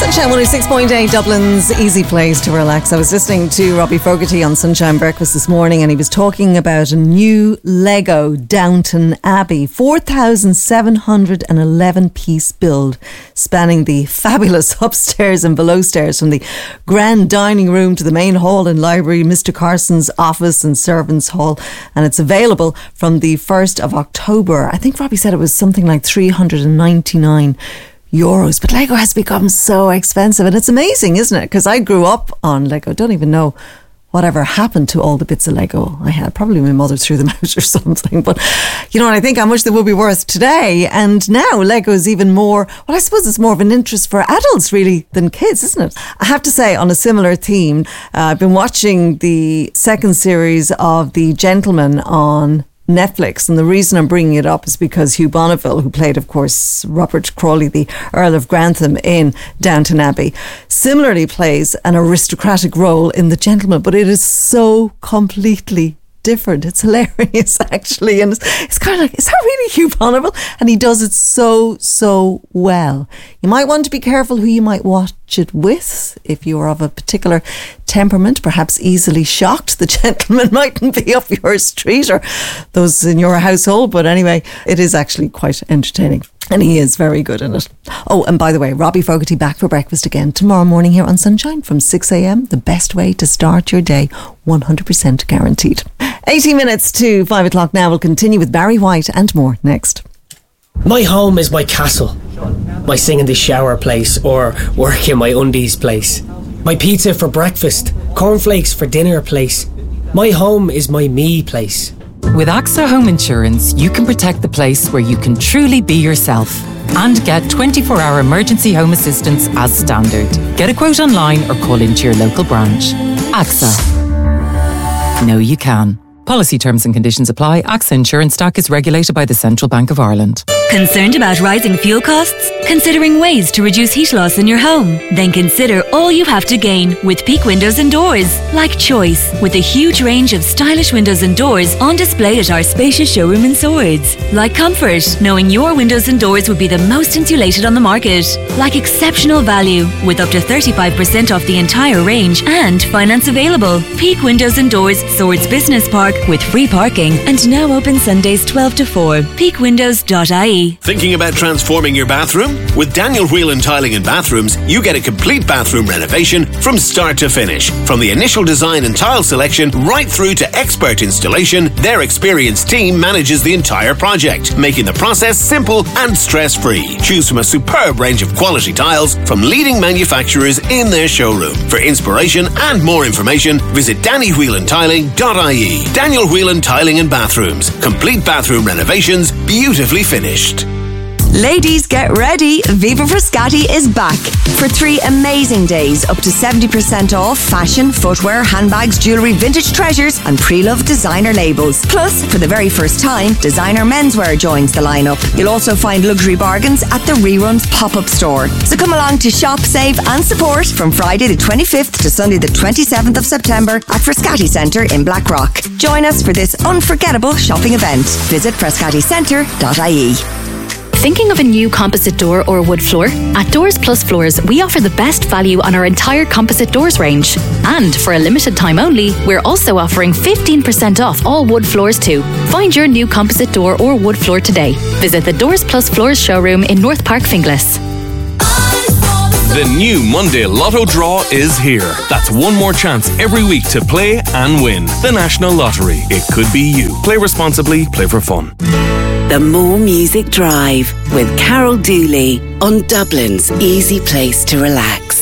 Sunshine 106.8, Dublin's easy place to relax. I was listening to Robbie Fogarty on Sunshine Breakfast this morning, and he was talking about a new Lego Downton Abbey, 4,711 piece build, spanning the fabulous upstairs and below stairs, from the grand dining room to the main hall and library, Mr. Carson's office and servants' hall. And it's available from the 1st of October. I think Robbie said it was something like €399. But Lego has become so expensive, and it's amazing, isn't it? Because I grew up on Lego. Don't even know whatever happened to all the bits of Lego I had. Probably my mother threw them out or something. But you know, and I think how much they will be worth today. And now Lego is even more, well, I suppose it's more of an interest for adults really than kids, isn't it? I have to say, on a similar theme, I've been watching the second series of The Gentleman on Netflix, and the reason I'm bringing it up is because Hugh Bonneville, who played, of course, Robert Crawley, the Earl of Grantham in Downton Abbey, similarly plays an aristocratic role in The Gentleman, but it is so completely different. It's hilarious, actually, and it's kind of like, is that really Hugh Bonneville? And he does it so well. You might want to be careful who you might watch it with. If you are of a particular temperament, perhaps easily shocked, The Gentleman mightn't be up your street, or those in your household, but anyway, it is actually quite entertaining. And he is very good in it. Oh, and by the way, Robbie Fogarty back for breakfast again tomorrow morning here on Sunshine from 6 a.m. The best way to start your day, 100% guaranteed. 18 minutes to 5 o'clock now. We'll continue with Barry White and more next. My home is my castle, my sing in the shower place, or work in my undies place. My pizza for breakfast, cornflakes for dinner place. My home is my me place. With AXA Home Insurance, you can protect the place where you can truly be yourself and get 24-hour emergency home assistance as standard. Get a quote online or call into your local branch. AXA. Know you can. Policy terms and conditions apply. AXA Insurance Stock is regulated by the Central Bank of Ireland. Concerned about rising fuel costs? Considering ways to reduce heat loss in your home? Then consider all you have to gain with Peak Windows and Doors. Like Choice, with a huge range of stylish windows and doors on display at our spacious showroom in Swords. Like Comfort, knowing your windows and doors would be the most insulated on the market. Like exceptional value, with up to 35% off the entire range and finance available. Peak Windows and Doors, Swords Business Park, with free parking and now open Sundays 12 to 4. peakwindows.ie. Thinking about transforming your bathroom? With Daniel Whelan Tiling and Bathrooms, you get a complete bathroom renovation from start to finish. From the initial design and tile selection right through to expert installation, their experienced team manages the entire project, making the process simple and stress-free. Choose from a superb range of quality tiles from leading manufacturers in their showroom. For inspiration and more information, visit dannywhelantiling.ie. Daniel Whelan Tiling and Bathrooms. Complete bathroom renovations, beautifully finished. Ladies, get ready. Viva Frascati is back for 3 amazing days, up to 70% off fashion, footwear, handbags, jewellery, vintage treasures and pre-loved designer labels. Plus, for the very first time, designer menswear joins the lineup. You'll also find luxury bargains at the Reruns pop-up store. So come along to shop, save and support from Friday the 25th to Sunday the 27th of September at Frascati Centre in Blackrock. Join us for this unforgettable shopping event. Visit frascaticentre.ie. Thinking of a new composite door or wood floor? At Doors Plus Floors, we offer the best value on our entire composite doors range. And for a limited time only, we're also offering 15% off all wood floors too. Find your new composite door or wood floor today. Visit the Doors Plus Floors showroom in North Park, Finglas. The new Monday Lotto draw is here. That's one more chance every week to play and win. The National Lottery. It could be you. Play responsibly, play for fun. The More Music Drive with Carol Dooley on Dublin's easy place to relax.